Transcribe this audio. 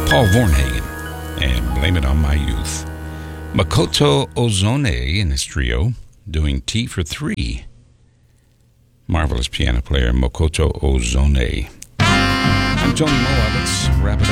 Paul Vornhagen and Blame It On My Youth. Makoto Ozone and his trio doing Tea for Three. Marvelous piano player Makoto Ozone. I'm Tony Moa. Let's wrap it up.